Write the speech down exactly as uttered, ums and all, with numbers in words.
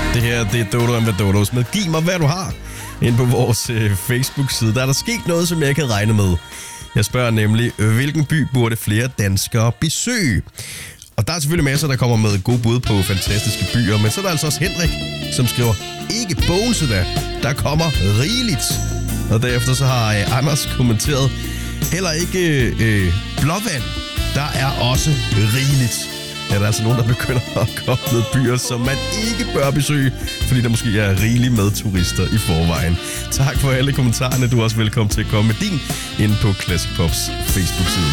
Det her, det er Dodo og Dodos med Giv mig, hvad du har. Ind på vores øh, Facebook-side, der er der sket noget, som jeg ikke havde regnet med. Jeg spørger nemlig, hvilken by burde flere danskere besøge? Og der er selvfølgelig masser, der kommer med gode bud på fantastiske byer, men så er der altså også Henrik, som skriver, ikke Bogense da, der kommer rigeligt. Og derefter så har øh, Anders kommenteret, heller ikke øh, Blåvand, der er også rigeligt. Ja, der er altså nogen, der begynder at komme med byer, som man ikke bør besøge, fordi der måske er rigeligt med turister i forvejen. Tak for alle kommentarerne. Du er også velkommen til at komme med din ind på Classic Pops Facebook-side.